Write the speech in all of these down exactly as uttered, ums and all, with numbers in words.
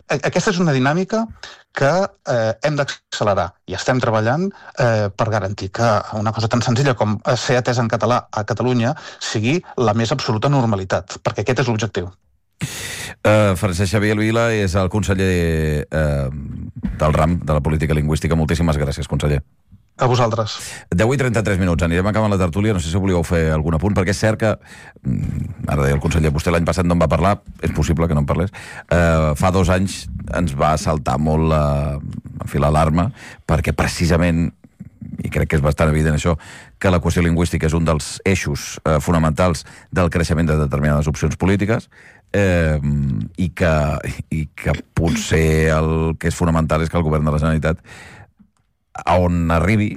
aquesta és una dinàmica que eh, hem d'accelerar i estem treballant eh, per garantir que una cosa tan senzilla com ser atès en català a Catalunya sigui la més absoluta normalitat, perquè aquest és l'objectiu. Uh, Francesc Xavier Vila és el conseller uh, del ram de la política lingüística. Moltíssimes gràcies, conseller. A vosaltres. deu i trenta-tres minuts, anirem acabant la tertúlia. No sé si volíeu fer algun apunt, perquè és cert que, ara deia el conseller, vostè l'any passat no en va parlar, és possible que no en parlés, uh, fa dos anys ens va saltar molt uh, en fi l'alarma, perquè precisament, i crec que és bastant evident això, que la qüestió lingüística és un dels eixos uh, fonamentals del creixement de determinades opcions polítiques, eh, i, que, i que potser el que és fonamental és que el govern de la Generalitat, a on arribi,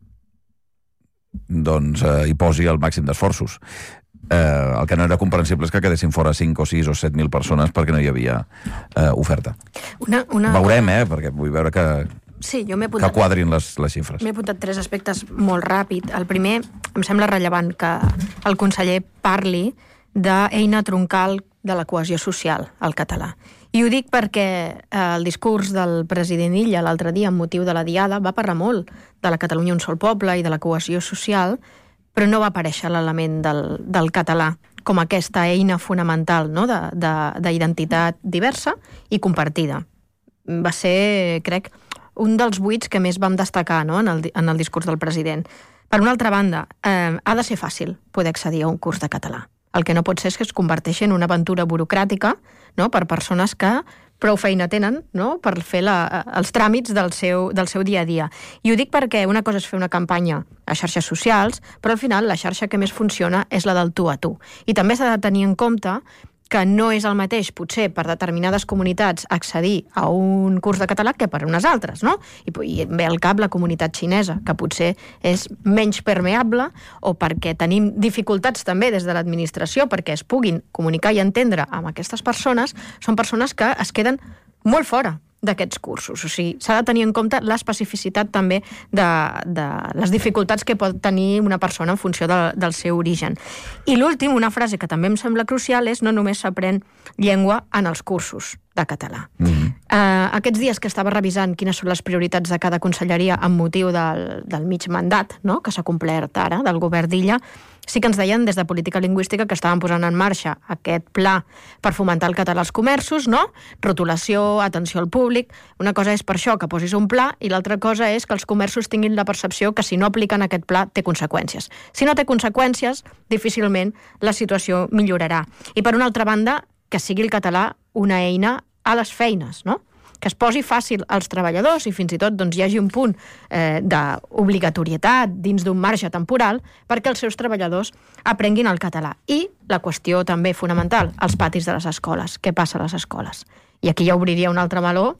doncs eh, hi posi el màxim d'esforços. Eh, el que no era comprensible és que quedessin fora cinc o sis o set mil persones perquè no hi havia eh, oferta. Una, una... Veurem, eh, perquè vull veure que, sí, jo m'he apuntat, que quadrin les, les xifres. M'he apuntat tres aspectes molt ràpid. El primer, em sembla rellevant que el conseller parli d'eina troncal de la cohesió social al català. I ho dic perquè el discurs del president Illa l'altre dia, amb motiu de la Diada, va parlar molt de la Catalunya un sol poble i de la cohesió social, però no va aparèixer l'element del, del català com aquesta eina fonamental, no?, d'identitat diversa i compartida. Va ser, crec, un dels buits que més vam destacar, no?, en, el, en el discurs del president. Per una altra banda, eh, ha de ser fàcil poder accedir a un curs de català. El que no pot ser és que es converteixi en una aventura burocràtica, no?, per persones que prou feina tenen, no?, per fer la, els tràmits del seu, del seu dia a dia. I ho dic perquè una cosa és fer una campanya a xarxes socials, però al final la xarxa que més funciona és la del tu a tu. I també s'ha de tenir en compte que no és el mateix, potser, per determinades comunitats accedir a un curs de català que per unes altres, no? I, i ve al cap la comunitat xinesa, que potser és menys permeable, o perquè tenim dificultats també des de l'administració perquè es puguin comunicar i entendre amb aquestes persones, són persones que es queden molt fora d'aquests cursos. O sigui, s'ha de tenir en compte l'especificitat també de, de les dificultats que pot tenir una persona en funció de, del seu origen. I l'últim, una frase que també em sembla crucial, és no només s'aprèn llengua en els cursos de català. Mm-hmm. Uh, aquests dies que estava revisant quines són les prioritats de cada conselleria amb motiu del, del mig mandat, no?, que s'ha complert ara, del govern d'Illa, sí que ens deien des de Política Lingüística que estaven posant en marxa aquest pla per fomentar el català als comerços, no?, rotulació, atenció al públic. Una cosa és per això que posis un pla i l'altra cosa és que els comerços tinguin la percepció que si no apliquen aquest pla té conseqüències. Si no té conseqüències, difícilment la situació millorarà. I per una altra banda, que sigui el català una eina a les feines, no?, que es posi fàcil als treballadors i fins i tot doncs, hi hagi un punt eh, d'obligatorietat dins d'un marge temporal perquè els seus treballadors aprenguin el català. I la qüestió també fonamental, els patis de les escoles. Què passa a les escoles? I aquí ja obriria un altre meló,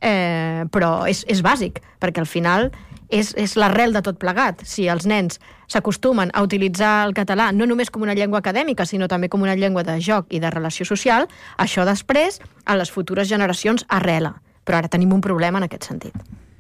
eh, però és, és bàsic, perquè al final és, és l'arrel de tot plegat. Si els nens s'acostumen a utilitzar el català no només com una llengua acadèmica, sinó també com una llengua de joc i de relació social, això després, a les futures generacions, arrela. Però ara tenim un problema en aquest sentit.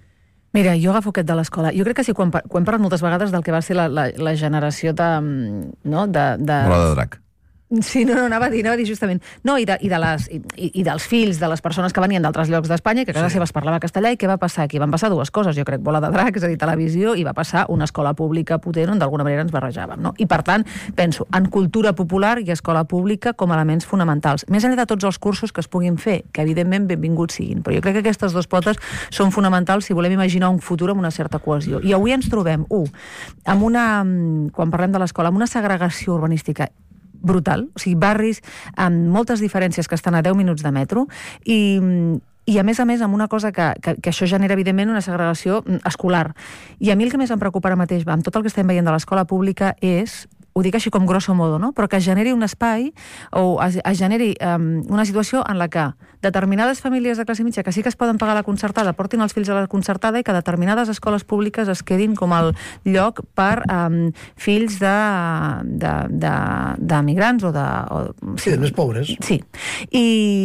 Mira, jo agafo aquest de l'escola. Jo crec que sí, quan, quan hem parlat moltes vegades del que va ser la, la, la generació de... No, de, de... Bola de drac. Sí, no, no, anava a dir, anava a dir justament. No, i, de, i, de les, i, i dels fills de les persones que venien d'altres llocs d'Espanya, que a casa sí. seva es parlava castellà, i què va passar aquí? Van passar dues coses, jo crec, bola de drac, és a dir, televisió, i va passar una escola pública potent on d'alguna manera ens barrejàvem, no? I per tant, penso, en cultura popular i escola pública com a elements fonamentals. Més enllà de tots els cursos que es puguin fer, que evidentment benvinguts siguin, però jo crec que aquestes dues potes són fonamentals si volem imaginar un futur amb una certa cohesió. I avui ens trobem, u, amb una, quan parlem de l'escola, amb una segregació urbanística brutal, o sigui, barris amb moltes diferències que estan a deu minuts de metro i, i a més a més amb una cosa que, que, que això genera evidentment una segregació escolar. I a mi el que més em preocupa ara mateix amb tot el que estem veient de l'escola pública és, ho dic així com grosso modo, no? Però que es generi un espai o es, es generi um, una situació en la que determinades famílies de classe mitja que sí que es poden pagar la concertada portin els fills a la concertada i que determinades escoles públiques es quedin com el lloc per um, fills de, de, de, de migrants o de... O, sí, de més pobres. Sí. I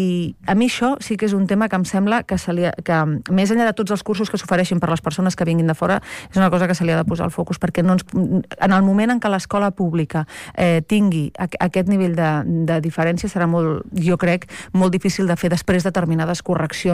a mi això sí que és un tema que em sembla que, se li ha, que més enllà de tots els cursos que s'ofereixin per les persones que vinguin de fora, és una cosa que se li ha de posar al focus, perquè no ens, en el moment en què l'escola pública eh, tingui aquest nivell de, de diferència serà molt, jo crec, molt difícil de fer després determinades correccions